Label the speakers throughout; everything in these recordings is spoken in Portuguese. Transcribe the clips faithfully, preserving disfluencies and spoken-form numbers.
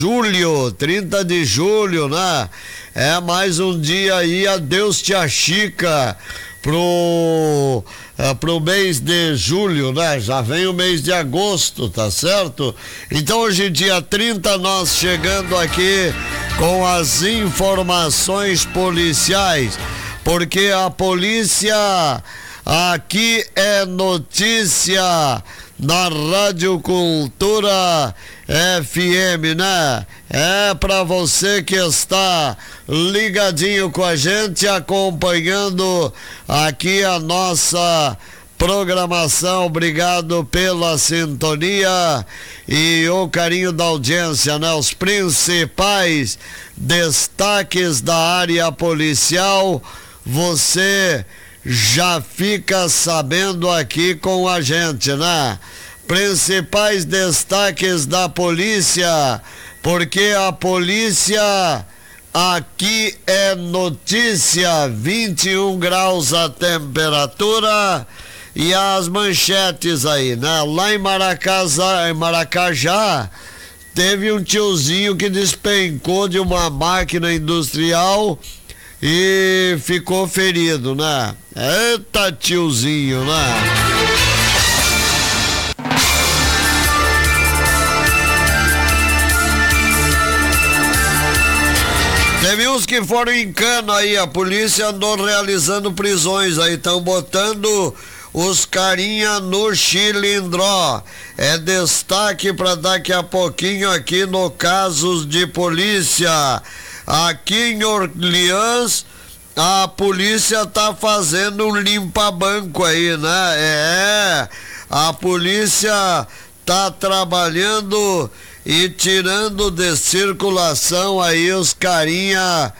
Speaker 1: julho, trinta de julho, né? É mais um dia aí, adeus tia Chica, pro, é, pro mês de julho, né? Já vem o mês de agosto, tá certo? Então hoje, dia trinta, nós chegando aqui com as informações policiais, porque a polícia aqui é notícia na Rádio Cultura F M, né? É para você que está ligadinho com a gente, acompanhando aqui a nossa programação. Obrigado pela sintonia e o carinho da audiência, né? Os principais destaques da área policial, você já fica sabendo aqui com a gente, né? Principais destaques da polícia, porque a polícia aqui é notícia. Vinte e um graus a temperatura e as manchetes aí, né? Lá em Maracajá, em Maracajá, teve um tiozinho que despencou de uma máquina industrial e ficou ferido, né? Eita, tiozinho, né? Teve uns que foram em cana aí, a polícia andou realizando prisões aí, estão botando os carinha no chilindró. É destaque para daqui a pouquinho aqui no Casos de Polícia. Aqui em Orleans, a polícia tá fazendo um limpa-banco aí, né? É, a polícia tá trabalhando e tirando de circulação aí os carinha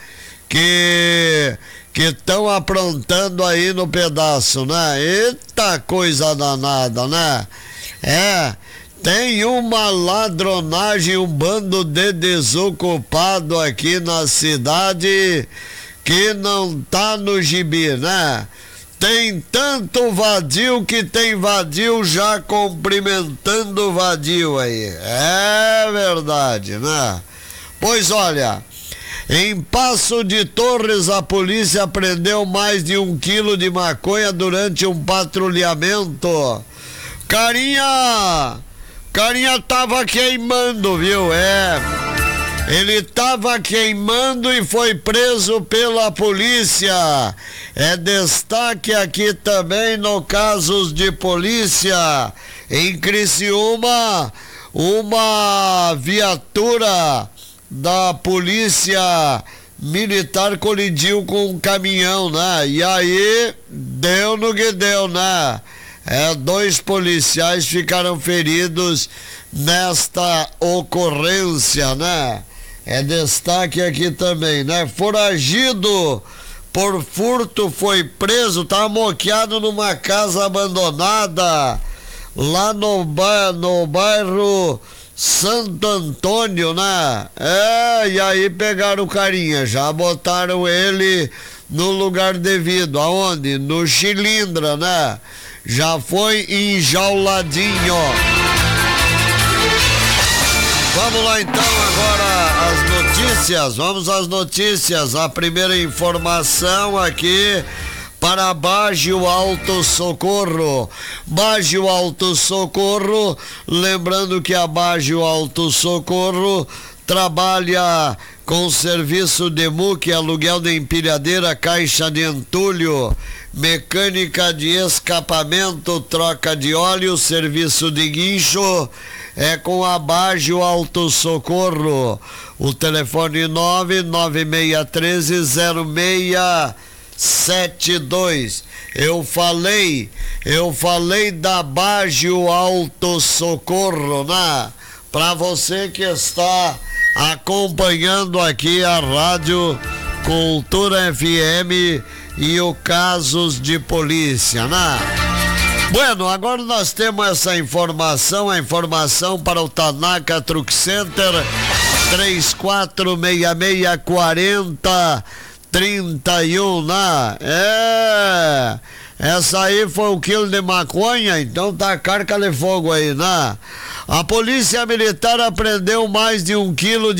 Speaker 1: que que estão aprontando aí no pedaço, né? Eita coisa danada, né? É, tem uma ladronagem, um bando de desocupado aqui na cidade que não tá no gibi, né? Tem tanto vadio que tem vadio já cumprimentando o vadio aí. É verdade, né? Pois olha, em Passo de Torres a polícia prendeu mais de um quilo de maconha durante um patrulhamento. Carinha! Carinha tava queimando, viu? É. Ele tava queimando e foi preso pela polícia. É destaque aqui também no Casos de Polícia. Em Criciúma, uma viatura da polícia militar colidiu com um caminhão, né? E aí deu no que deu, né? É, dois policiais ficaram feridos nesta ocorrência, né? É destaque aqui também, né? Foragido por furto foi preso, tá moqueado numa casa abandonada lá no, ba no bairro Santo Antônio, né? É, e aí pegaram o carinha, já botaram ele no lugar devido. Aonde? No Chilindra, né? Já foi enjauladinho. Vamos lá então agora as notícias, vamos às notícias. A primeira informação aqui para Bagio Alto Socorro. Bagio Alto Socorro, lembrando que a Bagio Alto Socorro trabalha com serviço de muque, aluguel de empilhadeira, caixa de entulho, mecânica de escapamento, troca de óleo, serviço de guincho, é com a Bagio Alto Socorro. O telefone nove nove seis um três zero seis sete dois. Eu falei, eu falei da Bagio Alto Socorro, né? Para você que está acompanhando aqui a Rádio Cultura F M e o Casos de Polícia, né? Bueno, agora nós temos essa informação, a informação para o Tanaka Truck Center, três quatro seis seis quatro zero trinta e um, né? É, essa aí foi um quilo de maconha, então tá carca de fogo aí, né? A polícia militar apreendeu mais de um quilo de